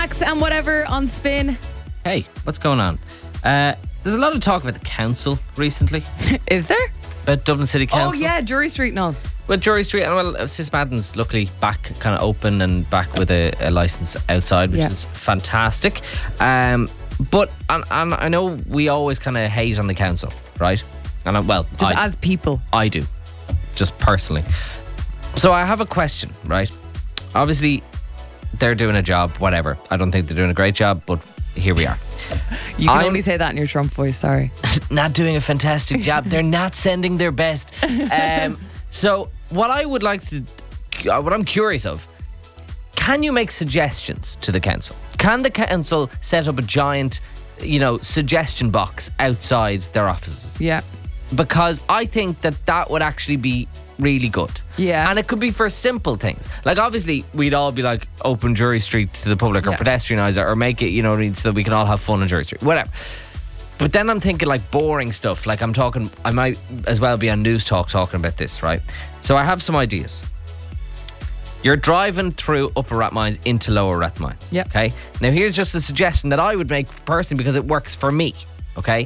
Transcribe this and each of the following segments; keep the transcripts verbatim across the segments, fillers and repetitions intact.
Max and whatever on Spin. Hey, what's going on? Uh, there's a lot of talk about the council recently. Is there? About Dublin City Council. Oh yeah, Jury Street and all. Well, Jury Street, and well, Sis Madden's luckily back kind of open and back with a, a licence outside, which Yeah. is fantastic. Um, but, and, and I know we always kind of hate on the council, right? And I, well, Just I, as people. I do, just personally. So I have a question, right? Obviously, they're doing a job, whatever. I don't think they're doing a great job, but here we are. You can I'm- only say that in your Trump voice, sorry. Not doing a fantastic job. They're not sending their best. Um, so what I would like to, uh, what I'm curious of, can you make suggestions to the council? Can the council set up a giant, you know, suggestion box outside their offices? Yeah. Because I think that that would actually be really good. Yeah. And it could be for simple things. Like, obviously, we'd all be like, open Jury Street to the public or Yeah. pedestrianise it or make it, you know, so that we can all have fun on Jury Street, whatever. But then I'm thinking like boring stuff. Like I'm talking, I might as well be on News Talk talking about this, right? So I have some ideas. You're driving through Upper Rathmines into Lower Rathmines. Yep. Okay. Now here's just a suggestion that I would make personally because it works for me. Okay.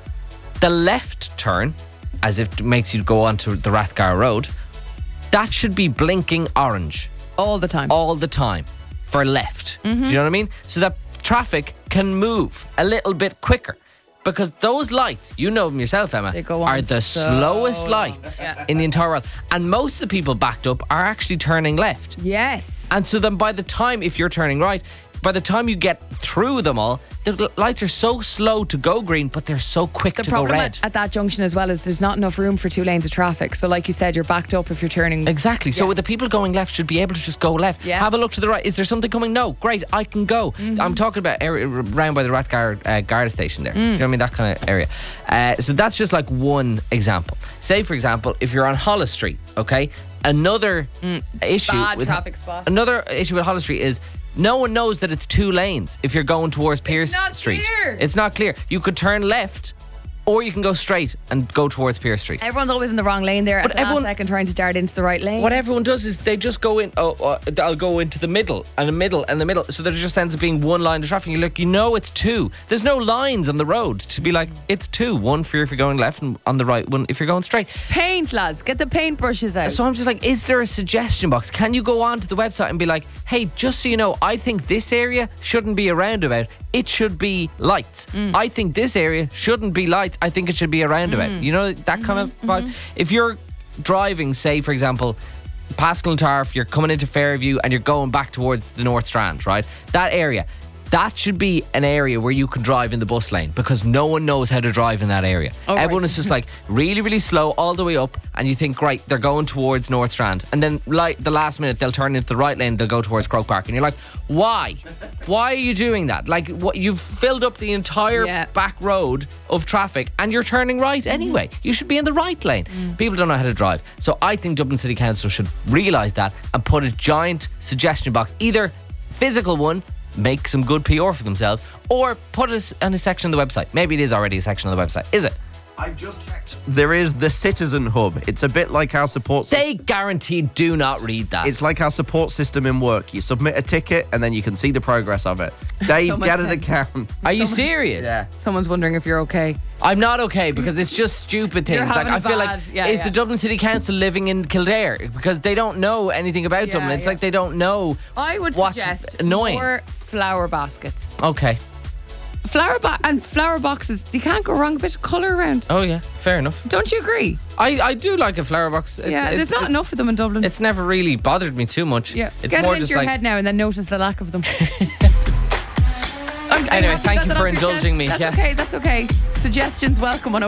The left turn, as if it makes you go onto the Rathgar Road, that should be blinking orange All the time. all the time for left. Mm-hmm. Do you know what I mean? So that traffic can move a little bit quicker. Because those lights, you know them yourself, Emma, They go on are the so slowest long. lights Yeah. in the entire world. And most of the people backed up are actually turning left. Yes. And so then by the time, if you're turning right, by the time you get through them all, the l- lights are so slow to go green, but they're so quick The to go problem red. at, at that junction as well is there's not enough room for two lanes of traffic. So like you said, you're backed up if you're turning. Exactly. So Yeah. the people going left should be able to just go left. Yeah. Have a look to the right. Is there something coming? No. Great. I can go. Mm-hmm. I'm talking about area around by the Rathgar uh, Garda station there. Mm. You know what I mean? That kind of area. Uh, so that's just like one example. Say, for example, if you're on Hollis Street, okay? Another issue Bad with traffic spot. Another issue with Hollis Street is no one knows that it's two lanes if you're going towards Pierce not Street. clear. It's not clear. You could turn left or you can go straight and go towards Pierce Street. Everyone's always in the wrong lane there But at the everyone- last second trying to dart into the right lane. What everyone does is they just go in. Oh, uh, I'll go into the middle and the middle and the middle. So there just ends up being one line of traffic. You look, you know, it's two. There's no lines on the road to be like it's two. One for if you're going left, and on the right one if you're going straight. Paint, lads. Get the paint brushes out. So I'm just like, is there a suggestion box? Can you go on to the website and be like, hey, just so you know, I think this area shouldn't be a roundabout. It should be lights. I think this area shouldn't be lights. I think it should be a roundabout. You know, that kind of vibe. If you're driving, say, for example, Pascal and Tarf, you're coming into Fairview and you're going back towards the North Strand, right? That area. That should be an area where you can drive in the bus lane because no one knows how to drive in that area. Oh, right. Everyone is just like really, really slow all the way up, and you think, right, they're going towards North Strand, and then like the last minute they'll turn into the right lane, they'll go towards Croke Park, and you're like, why? Why are you doing that? Like, what? You've filled up the entire Yeah. back road of traffic, and you're turning right anyway. You should be in the right lane. People don't know how to drive, so I think Dublin City Council should realise that and put a giant suggestion box, either physical one. Make some good P R for themselves, or put it on a section on the website. Maybe it is already a section on the website. Is it? I've just checked. There is the Citizen Hub. It's a bit like our support system. They guaranteed do not read that. It's like our support system in work. You submit a ticket and then you can see the progress of it. Dave, Someone get an said- account. Are you serious? Yeah. Someone's wondering if you're okay. I'm not okay because it's just stupid things. You're Like having I a feel bad- like yeah, is yeah. the Dublin City Council living in Kildare because they don't know anything about Yeah, Dublin. It's yeah. like they don't know. I would what's suggest annoying. more flower baskets. Okay. Flower ba- and flower boxes. You can't go wrong. A bit of colour around. Oh yeah, fair enough. Don't you agree? I, I do like a flower box. It's, Yeah, it's, there's not it's, enough of them in Dublin. It's never really bothered me too much. yeah, It's get more it into just your like head now and then notice the lack of them. I'm- I'm Anyway, happy thank got you that for off your indulging chest. me, That's yes. okay. That's okay. Suggestions welcome on